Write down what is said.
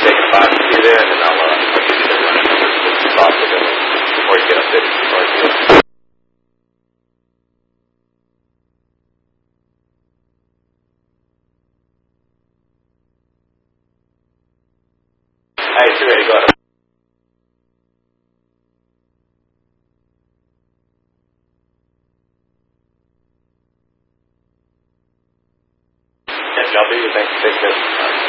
take a box to you there, and then I'll give you the run numbers to talk with them before you get up there to start dealing. Hey, you ready? Go ahead. W, thanks for taking this.